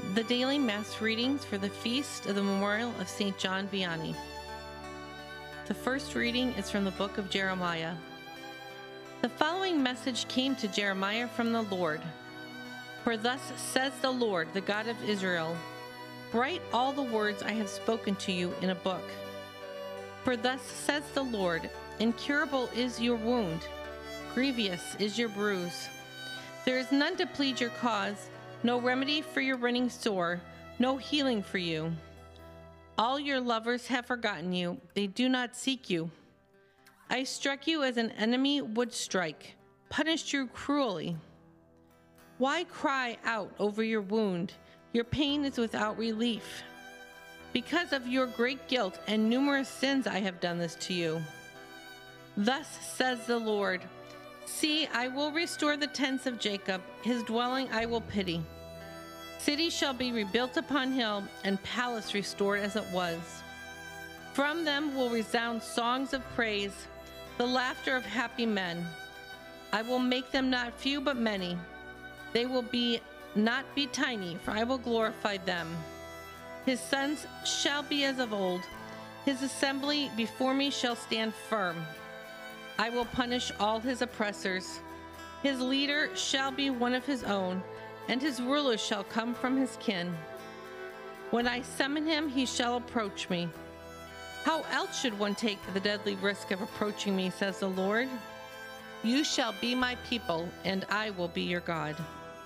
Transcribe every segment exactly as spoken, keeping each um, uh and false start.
The daily Mass readings for the feast of the Memorial of Saint John Vianney. The first reading is from the book of Jeremiah. The following message came to Jeremiah from the Lord. For thus says the Lord, the God of Israel, write all the words I have spoken to you in a book. For thus says the Lord, incurable is your wound, grievous is your bruise. There is none to plead your cause, no remedy for your running sore, no healing for you. All your lovers have forgotten you, they do not seek you. I struck you as an enemy would strike, punished you cruelly. Why cry out over your wound? Your pain is without relief. Because of your great guilt and numerous sins I have done this to you. Thus says the Lord, see, I will restore the tents of Jacob, his dwelling I will pity. City shall be rebuilt upon hill, and palace restored as it was. From them will resound songs of praise, the laughter of happy men. I will make them not few but many. They will be not be tiny, for I will glorify them. His sons shall be as of old. His assembly before me shall stand firm. I will punish all his oppressors. His leader shall be one of his own, and his ruler shall come from his kin. When I summon him, he shall approach me. How else should one take the deadly risk of approaching me, says the Lord? You shall be my people, and I will be your God.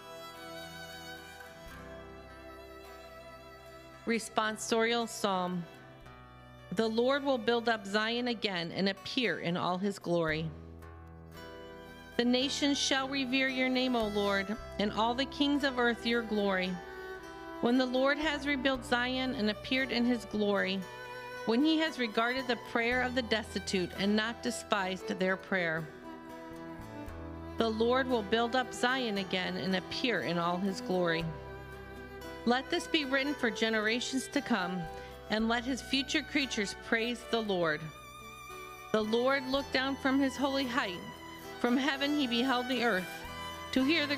Responsorial Psalm. The Lord will build up Zion again and appear in all his glory. The nations shall revere your name, O Lord, and all the kings of earth your glory. When the Lord has rebuilt Zion and appeared in his glory, when he has regarded the prayer of the destitute and not despised their prayer. The Lord will build up Zion again and appear in all his glory. Let this be written for generations to come, and let his future creatures praise the Lord. The Lord looked down from his holy height. From heaven he beheld the earth, to hear the